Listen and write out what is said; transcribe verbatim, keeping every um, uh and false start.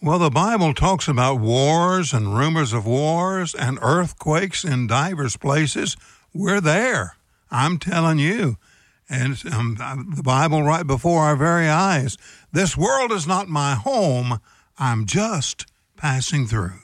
Well, the Bible talks about wars and rumors of wars and earthquakes in divers places. We're there. I'm telling you. And um, the Bible right before our very eyes. This world is not my home. I'm just passing through.